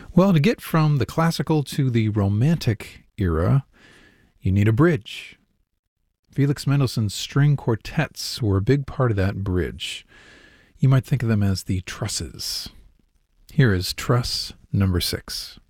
Well, to get from the classical to the romantic era, you need a bridge. Felix Mendelssohn's string quartets were a big part of that bridge. You might think of them as the trusses. Here is Truss number 6.